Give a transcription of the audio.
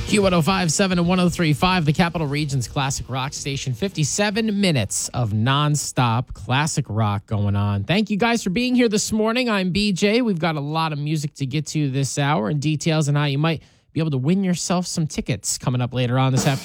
Q1057 and 1035, the Capital Region's classic rock station. 57 minutes of nonstop classic rock going on. Thank you guys for being here this morning. I'm BJ. We've got a lot of music to get to this hour and details on how you might be able to win yourself some tickets coming up later on this afternoon.